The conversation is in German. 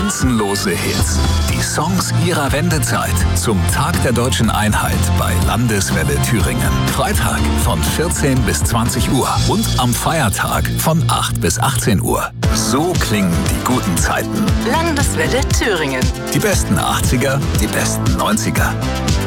Grenzenlose Hits. Die Songs ihrer Wendezeit. Zum Tag der deutschen Einheit bei Landeswelle Thüringen. Freitag von 14 bis 20 Uhr und am Feiertag von 8 bis 18 Uhr. So klingen die guten Zeiten. Landeswelle Thüringen. Die besten 80er, die besten 90er.